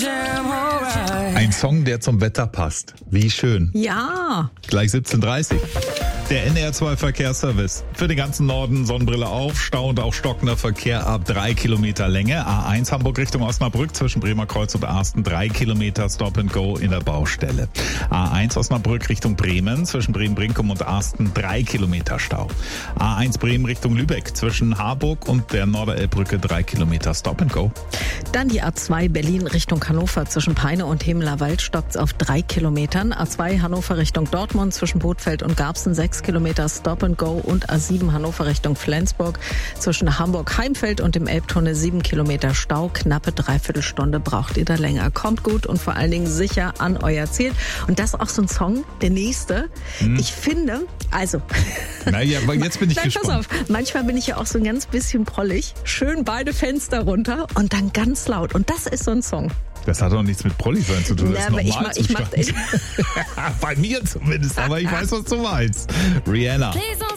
Ein Song, der zum Wetter passt. Wie schön. Ja. Gleich 17:30 Uhr. Der NDR2 Verkehrsservice. Für den ganzen Norden Sonnenbrille auf, Stau und auch stockender Verkehr ab 3 Kilometer Länge. A1 Hamburg Richtung Osnabrück zwischen Bremer Kreuz und Asten 3 Kilometer Stop and Go in der Baustelle. A1 Osnabrück Richtung Bremen zwischen Bremen-Brinkum und Asten 3 Kilometer Stau. A1 Bremen Richtung Lübeck zwischen Harburg und der Norderelbbrücke 3 Kilometer Stop and Go. Dann die A2 Berlin Richtung Hannover zwischen Peine und Hemeler Wald stoppt auf 3 Kilometern. A2 Hannover Richtung Dortmund zwischen Bothfeld und Garbsen 6 Kilometer Stop and Go und A7 Hannover Richtung Flensburg zwischen Hamburg-Heimfeld und dem Elbtunnel 7 Kilometer Stau. Knappe Dreiviertelstunde braucht ihr da länger. Kommt gut und vor allen Dingen sicher an euer Ziel. Und das ist auch so ein Song, der nächste. Ich finde, also... Naja, aber jetzt bin ich Nein, gespannt. Pass auf, manchmal bin ich ja auch so ein ganz bisschen prollig. Schön beide Fenster runter und dann ganz laut. Und das ist so ein Song. Das hat doch nichts mit Prolli-Sein zu tun. Das Na, ist aber Normalzustand. Bei mir zumindest, aber ich weiß, was du meinst. Rihanna.